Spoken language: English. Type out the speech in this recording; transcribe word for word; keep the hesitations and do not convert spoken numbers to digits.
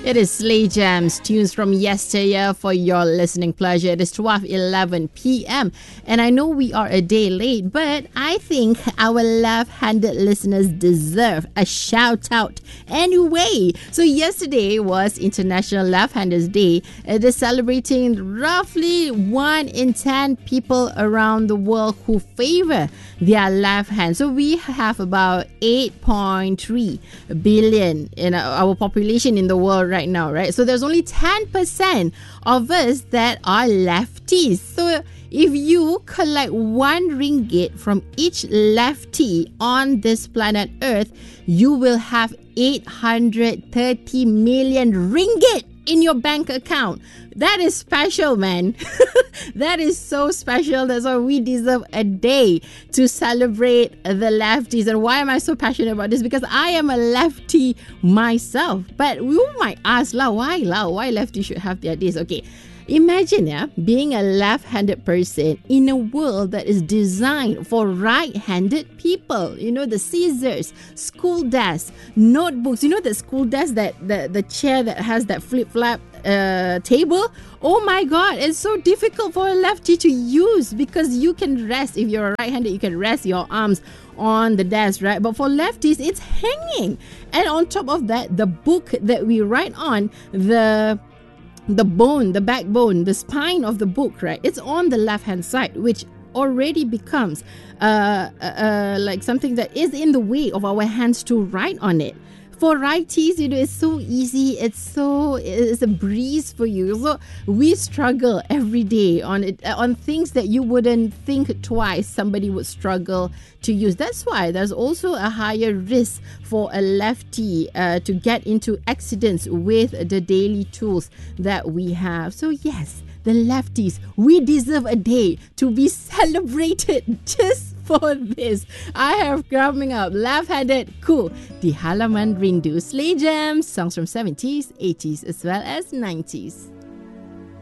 It is Slay Jams, tunes from yesteryear for your listening pleasure. It is twelve eleven p.m. and I know we are a day late, but I think our left-handed listeners deserve a shout-out anyway. So yesterday was International Left-Handers Day. It is celebrating roughly one in ten people around the world who favor their left hand. So we have about eight point three billion in our population in the world right now, right? So there's only ten percent of us that are lefties. So if you collect one ringgit from each lefty on this planet Earth, you will have eight hundred thirty million ringgit in your bank account. That is special, man. That is so special. That's why we deserve a day to celebrate the lefties. And why am I so passionate about this? Because I am a lefty myself. But you might ask, la, why, la, why lefties should have their days? Okay. Imagine yeah, being a left-handed person in a world that is designed for right-handed people. You know, the scissors, school desks, notebooks. You know the school desk, that the, the chair that has that flip-flap uh, table? Oh my God, it's so difficult for a lefty to use because you can rest. If you're a right-handed, you can rest your arms on the desk, right? But for lefties, it's hanging. And on top of that, the book that we write on, the... the bone, the backbone, the spine of the book, right? It's on the left-hand side, which already becomes uh, uh, uh, like something that is in the way of our hands to write on it. For righties, you know, it's so easy. It's so, it's a breeze for you. So we struggle every day on it, on things that you wouldn't think twice somebody would struggle to use. That's why there's also a higher risk for a lefty uh, to get into accidents with the daily tools that we have. So yes, the lefties, we deserve a day to be celebrated just for this. I have coming up left-handed cool, Di Halaman Rindu, Slay Jams, songs from seventies, eighties as well as nineties.